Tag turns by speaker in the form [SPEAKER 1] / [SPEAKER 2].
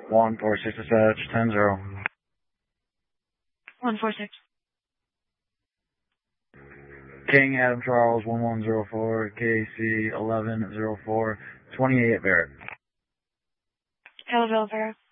[SPEAKER 1] 146 dispatch, 10-0.
[SPEAKER 2] 146.
[SPEAKER 1] King Adam Charles, 1104, KC 1104, 28 Barrett.
[SPEAKER 2] Hello, Vera.